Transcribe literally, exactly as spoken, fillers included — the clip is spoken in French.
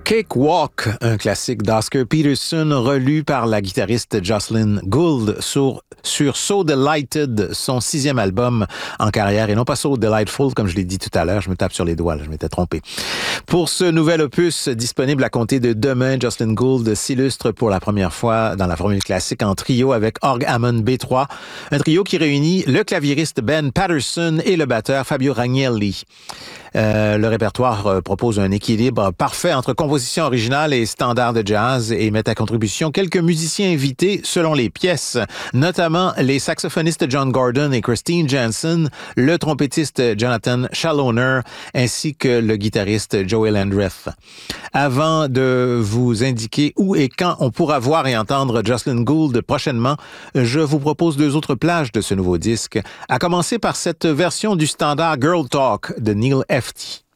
Cakewalk, un classique d'Oscar Peterson relu par la guitariste Jocelyn Gould sur, sur So Delighted, son sixième album en carrière, et non pas So Delightful, comme je l'ai dit tout à l'heure. Je me tape sur les doigts, là, je m'étais trompé. Pour ce nouvel opus disponible à compter de demain, Jocelyn Gould s'illustre pour la première fois dans la formule classique en trio avec Org Hammond B trois, un trio qui réunit le claviériste Ben Patterson et le batteur Fabio Ragnelli. Euh, le répertoire euh, propose un équilibre parfait entre composition originale et standard de jazz et met à contribution quelques musiciens invités selon les pièces, notamment les saxophonistes John Gordon et Christine Jansen, le trompettiste Jonathan Challoner ainsi que le guitariste Joey Landreth. Avant de vous indiquer où et quand on pourra voir et entendre Jocelyn Gould prochainement, je vous propose deux autres plages de ce nouveau disque, à commencer par cette version du standard Girl Talk de Neil Hefti.